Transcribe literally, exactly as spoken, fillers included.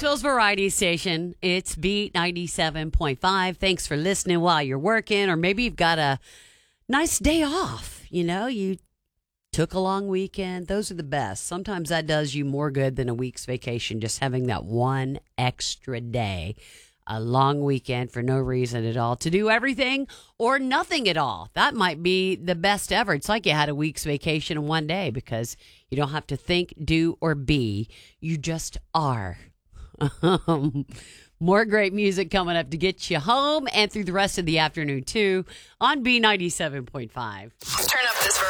Nashville's variety station. It's B ninety-seven point five. Thanks for listening while you're working, or maybe you've got a nice day off. You know, you took a long weekend. Those are the best. Sometimes that does you more good than a week's vacation, just having that one extra day. A long weekend for no reason at all to do everything or nothing at all. That might be the best ever. It's like you had a week's vacation in one day because you don't have to think, do, or be. You just are. More great music coming up to get you home and through the rest of the afternoon, too, on B ninety-seven point five. Turn up this